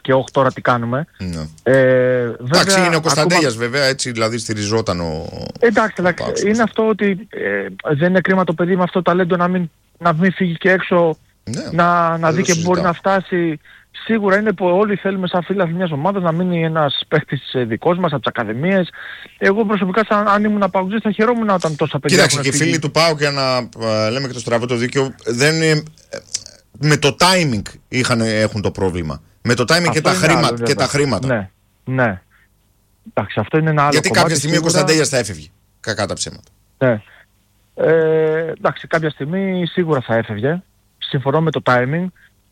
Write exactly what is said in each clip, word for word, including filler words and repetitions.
και όχι τώρα τι κάνουμε. Ναι. Ε, εντάξει, είναι ο Κωνσταντέλιας ακόμα... βέβαια, έτσι δηλαδή στηριζόταν ο... Εντάξει, εντάξει είναι αυτό ότι ε, δεν είναι κρίμα το παιδί με αυτό το ταλέντο να μην, να μην φύγει και έξω, ναι, να, να δει και που μπορεί να φτάσει. Σίγουρα είναι που όλοι θέλουμε σαν φίλαθλοι μιας ομάδας να μείνει ένας παίκτης δικός μας από τις ακαδημίες. Εγώ προσωπικά σαν, αν ήμουν παουτζής θα χαιρόμουν όταν τόσα παιδιά. Κοίταξε, και οι φίλοι του ΠΑΟΚ, για να uh, λέμε και το στραβό το δίκαιο, δεν είναι, με το timing είχαν, έχουν το πρόβλημα. Με το timing και τα, χρήμα, άλλο, και τα χρήματα. Ναι, ναι. Εντάξει, αυτό είναι ένα άλλο γιατί κομμάτι, κάποια στιγμή σίγουρα... ο Κωνσταντέλιας θα έφευγε. Κακά τα ψέματα. Ναι. Ε, εντάξει, κάποια στιγμή σίγουρα θα έφευγε. Συμφωνώ με το timing.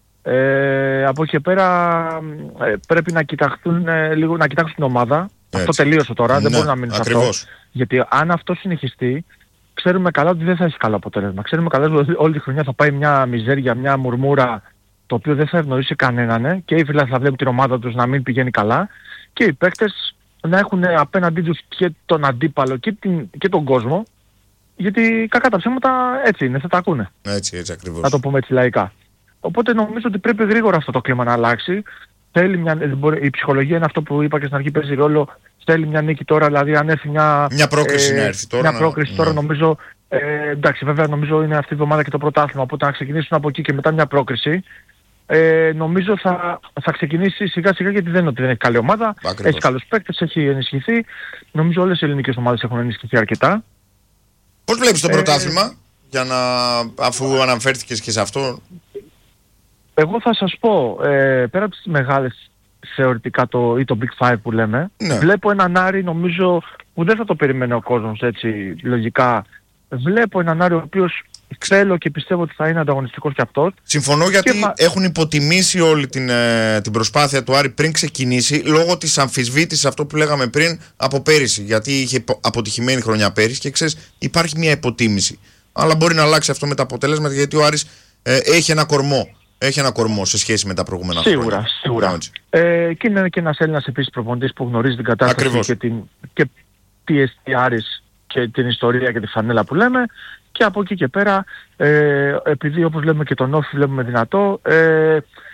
Ε, από εκεί και πέρα ε, πρέπει να κοιτάξουν ε, λίγο, να κοιτάξουν την ομάδα. Έτσι. Αυτό τελείωσε τώρα, ναι, δεν μπορεί να μείνει σε αυτό. Γιατί αν αυτό συνεχιστεί, ξέρουμε καλά ότι δεν θα έχει καλό αποτέλεσμα. Ξέρουμε καλά ότι όλη τη χρονιά θα πάει μια μιζέρια, μια μουρμούρα, το οποίο δεν θα ευνοήσει κανέναν, ε, και οι φίλοι θα βλέπουν την ομάδα τους να μην πηγαίνει καλά και οι παίκτες να έχουν απέναντί τους και τον αντίπαλο και, την, και τον κόσμο, γιατί κακά τα ψέματα έτσι είναι, θα τα ακούνε. Έτσι, έτσι ακριβώς. Να το πούμε έτσι λαϊκά. Οπότε νομίζω ότι πρέπει γρήγορα αυτό το κλίμα να αλλάξει. Θέλει μια, η ψυχολογία είναι αυτό που είπα και στην αρχή, παίζει ρόλο. Θέλει μια νίκη τώρα, δηλαδή αν έρθει μια... Μια πρόκριση ε, να έρθει τώρα. Μια πρόκριση να... τώρα νομίζω... Ε, εντάξει, βέβαια νομίζω είναι αυτή η εβδομάδα και το πρωτάθλημα, οπότε να ξεκινήσουν από εκεί και μετά μια πρόκριση. Ε, νομίζω θα, θα ξεκινήσει σιγά σιγά, γιατί δεν είναι ότι δεν έχει καλή ομάδα. Ακριβώς. Έχει καλούς παίκτες, έχει ενισχυθεί. Νομίζω όλες οι ελληνικές ομάδες έχουν ενισχυθεί αρκετά. Πώς βλέπεις το ε, πρωτάθλημα, για να, αφού αναφέρθηκες και σε αυτό? Εγώ θα σας πω, ε, πέρα από τις μεγάλες θεωρητικά το, ή το Big Five που λέμε, ναι, βλέπω έναν Άρη νομίζω που δεν θα το περιμένει ο κόσμος έτσι λογικά. Βλέπω έναν Άρη ο οποίος θέλω και πιστεύω ότι θα είναι ανταγωνιστικός και αυτός. Συμφωνώ, γιατί θα... έχουν υποτιμήσει όλη την, ε, την προσπάθεια του Άρη πριν ξεκινήσει, λόγω της αμφισβήτησης, αυτό που λέγαμε πριν, από πέρυσι. Γιατί είχε αποτυχημένη χρονιά πέρυσι και ξέρεις υπάρχει μια υποτίμηση. Αλλά μπορεί να αλλάξει αυτό με τα αποτέλεσματα, γιατί ο Άρης ε, έχει ένα κορμό. Έχει ένα κορμό σε σχέση με τα προηγούμενα σίγουρα, χρόνια. Σίγουρα, σίγουρα. Ε, και είναι και ένας Έλληνας επίσης προπονητής που γνωρίζει την κατάσταση. Ακριβώς. και, την, και τι εστί Άρης και την ιστορία και τη φανέλα που λέμε. Και από εκεί και πέρα, ε, επειδή όπως λέμε και τον Όφη βλέπουμε δυνατό, ε,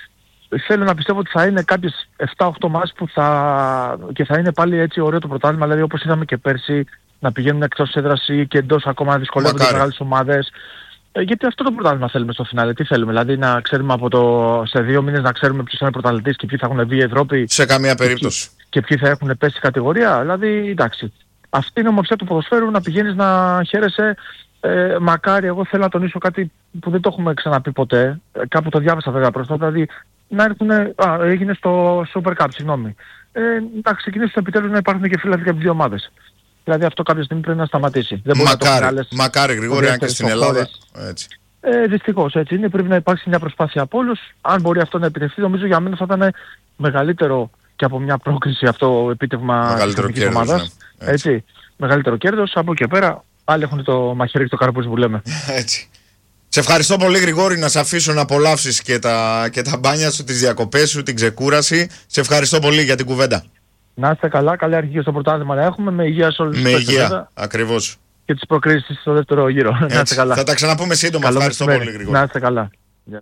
θέλω να πιστεύω ότι θα είναι κάποιες επτά οκτώ μάτς που θα, και θα είναι πάλι έτσι ωραίο το πρωτάθλημα, δηλαδή όπως είδαμε και πέρσι, να πηγαίνουν εκτός έδρας ή και εντός ακόμα να δυσκολεύονται τις μεγάλες ομάδες. Ε, γιατί αυτό το πρωτάθλημα θέλουμε στο φινάλε. Τι θέλουμε, δηλαδή να ξέρουμε από το, σε δύο μήνες να ξέρουμε ποιος είναι πρωταθλητής και ποιοι θα έχουν βγει η Ευρώπη. Σε καμία περίπτωση. Και, και ποιοι θα έχουν πέσει κατηγορία. Δηλαδή, εντάξει. Αυτή είναι η ομορφιά του ποδοσφαίρου, να πηγαίνεις να χαίρεσαι. Ε, μακάρι, εγώ θέλω να τονίσω κάτι που δεν το έχουμε ξαναπεί ποτέ. Ε, κάπου το διάβασα βέβαια πρόσφατα. Δηλαδή, να έρθουν. Α, έγινε στο Super Cup, συγγνώμη. Ε, να ξεκινήσουν επιτέλους να υπάρχουν και φίλοι από τις δύο ομάδες. Δηλαδή αυτό κάποια στιγμή πρέπει να σταματήσει. Δεν μακάρι, να μακάρι Γρηγόρη, αν και στην Ελλάδα. Έτσι. Ε, δυστυχώς έτσι είναι. Πρέπει να υπάρξει μια προσπάθεια από όλους. Αν μπορεί αυτό να επιτευχθεί, νομίζω για μένα θα ήταν μεγαλύτερο και από μια πρόκριση αυτό επίτευγμα της εθνικής ομάδας. Ναι. Έτσι. Έτσι. Μεγαλύτερο κέρδος. Από εκεί και πέρα άλλοι έχουν το μαχαίρι και το καρπούζι που λέμε. Έτσι. Σε ευχαριστώ πολύ Γρηγόρη, να σε αφήσω να απολαύσεις και τα, και τα μπάνια σου, τις διακοπές σου, την ξεκούραση. Σε ευχαριστώ πολύ για την κουβέντα. Να είστε καλά, καλή αρχή στο πρωτάθλημα να έχουμε, με υγεία σε όλους τους παίκτες. Με υγεία, ακριβώς. Και τις προκρίσεις στο δεύτερο γύρο. Να είστε καλά. Θα τα ξαναπούμε σύντομα. Καλό ευχαριστώ μεσημέρι. Πολύ Γρηγόρη. Να είστε καλά. Yeah.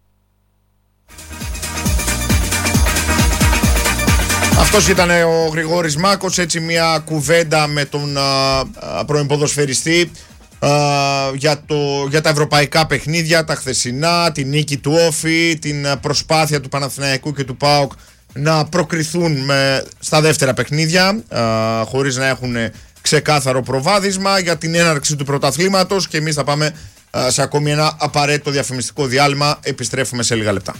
Αυτός ήταν ο Γρηγόρης Μάκος, έτσι μια κουβέντα με τον πρώην ποδοσφαιριστή για, το, για τα ευρωπαϊκά παιχνίδια, τα χθεσινά, την νίκη του Όφη, την προσπάθεια του Παναθηναϊκού και του ΠΑΟΚ να προκριθούν με, στα δεύτερα παιχνίδια α, χωρίς να έχουν ξεκάθαρο προβάδισμα για την έναρξη του πρωταθλήματος, και εμείς θα πάμε α, σε ακόμη ένα απαραίτητο διαφημιστικό διάλειμμα. Επιστρέφουμε σε λίγα λεπτά.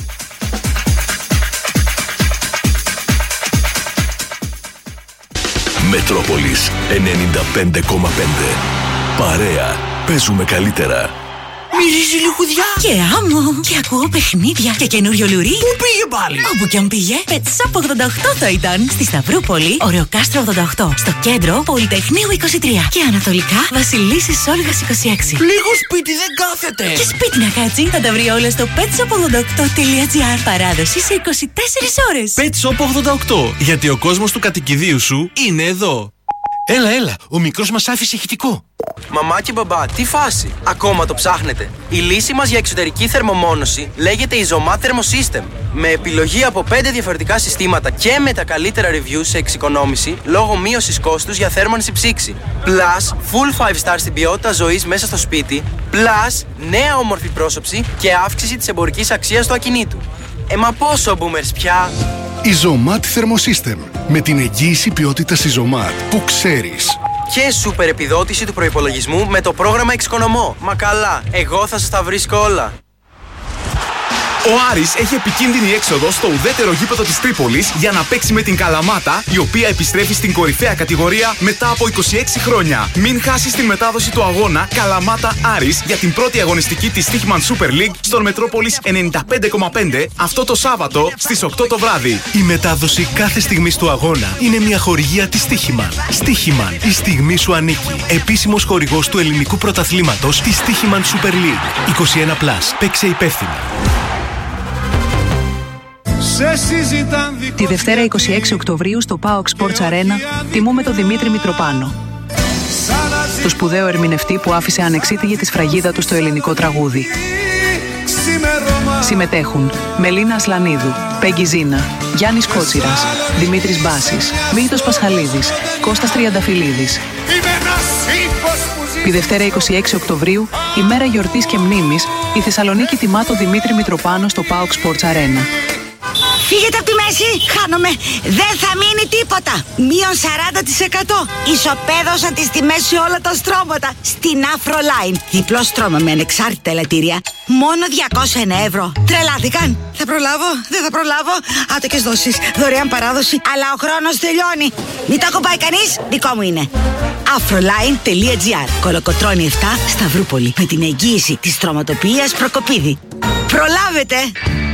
Μετρόπολης ενενήντα πέντε κόμμα πέντε. Παρέα, παίζουμε καλύτερα. Μυρίζει λιχουδιά και άμμο και ακούω παιχνίδια και καινούριο λουρί. Πού πήγε πάλι? Όπου κι αν πήγε, Pet Shop ογδόντα οκτώ θα ήταν. Στη Σταυρούπολη, Ωρεοκάστρο ογδόντα οκτώ. Στο κέντρο, Πολυτεχνείου είκοσι τρία. Και ανατολικά, Βασιλίσσης Όλγας είκοσι έξι. Λίγο σπίτι δεν κάθεται. Και σπίτι να κάτσει, θα τα βρει όλα στο πετ σοπ ογδόντα οκτώ τελεία τζι άρ. Παράδοση σε είκοσι τέσσερις ώρες. Pet Shop ογδόντα οκτώ, γιατί ο κόσμος του κατοικιδίου σου είναι εδώ. Έλα, έλα, ο μικρός μας άφησε ηχητικό. Μαμά και μπαμπά, τι φάση, ακόμα το ψάχνετε? Η λύση μας για εξωτερική θερμομόνωση λέγεται Isomat Thermosystem. Με επιλογή από πέντε διαφορετικά συστήματα και με τα καλύτερα reviews σε εξοικονόμηση λόγω μείωσης κόστους για θέρμανση ψήξη. Plus, full five star στην ποιότητα ζωής μέσα στο σπίτι. Plus, νέα όμορφη πρόσωψη και αύξηση της εμπορικής αξίας του ακινήτου. Ε, μα πόσο boomers πια! Isomat Thermosystem. Με την εγγύηση ποιότητας Isomat που ξέρεις. Και σούπερ επιδότηση του προϋπολογισμού με το πρόγραμμα Εξοικονομώ. Μα καλά, εγώ θα σας τα βρίσκω όλα. Ο Άρης έχει επικίνδυνη έξοδο στο ουδέτερο γήπεδο της Τρίπολης για να παίξει με την Καλαμάτα, η οποία επιστρέφει στην κορυφαία κατηγορία μετά από είκοσι έξι χρόνια. Μην χάσεις την μετάδοση του αγώνα Καλαμάτα Άρης για την πρώτη αγωνιστική της Στίχημαν Super League στον Μετρόπολης ενενήντα πέντε κόμμα πέντε αυτό το Σάββατο στις οκτώ το βράδυ. Η μετάδοση κάθε στιγμής του αγώνα είναι μια χορηγία της Στίχημαν. Στίχημαν, η στιγμή σου ανήκει. Επίσημος χορηγός του ελληνικού πρωταθλήματος της Στίχημαν Super League. είκοσι ένα συν, παίξε υπεύθυνα. Τη Δευτέρα είκοσι έξι Οκτωβρίου στο πάοκ Sports Arena τιμούμε τον Δημήτρη Μητροπάνο, το σπουδαίο ερμηνευτή που άφησε ανεξίτηλη τη σφραγίδα του στο ελληνικό τραγούδι. Συμμετέχουν Μελίνα Ασλανίδου, Πέγγι Ζίνα, Γιάννης Κότσιρας, Δημήτρης Μπάσης, Μύθος Πασχαλίδης, Κώστας Τριανταφυλλίδης. Τη Δευτέρα είκοσι έξι Οκτωβρίου, ημέρα γιορτής και μνήμης, η Θεσσαλονίκη τιμά τον Δημήτρη Μητροπάνο στο πάοκ Sports Arena. Φύγετε από τη μέση, χάνομαι. Δεν θα μείνει τίποτα. Μείον σαράντα τοις εκατό. Ισοπαίδωσαν τις τιμές σε όλα τα στρώματα. Στην Afroline. Διπλό στρώμα με ανεξάρτητα ελαττήρια. Μόνο διακόσια ένα ευρώ. Τρελάθηκαν. Θα προλάβω, δεν θα προλάβω. Άτοκες δόσεις, δωρεάν παράδοση. Αλλά ο χρόνος τελειώνει. Μην το ακουμπάει κανείς, δικό μου είναι. Afroline.gr. Κολοκοτρώνη επτά, Σταυρούπολη. Με την εγγύηση της στρωματοποιίας Προκοπίδη. Προλάβετε!